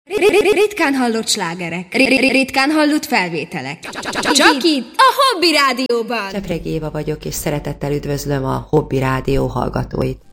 Ritkán hallott slágerek, ritkán hallott felvételek. Csak itt, a Hobby Rádióban! Csepregi Éva vagyok, és szeretettel üdvözlöm a Hobby Rádió hallgatóit.